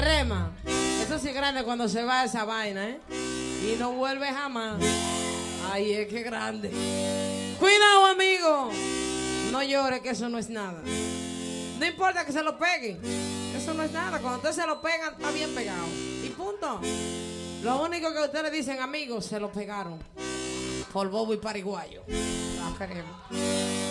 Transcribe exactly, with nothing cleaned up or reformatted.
Rema, eso sí es grande cuando se va esa vaina, ¿eh? Y no vuelve jamás. Ay, es que grande. Cuidado, amigo. No llore, que eso no es nada. No importa que se lo peguen. Eso no es nada. Cuando ustedes se lo pegan, está bien pegado. Y punto. Lo único que ustedes dicen, amigos, se lo pegaron. Por bobo y pariguayo. La queremos.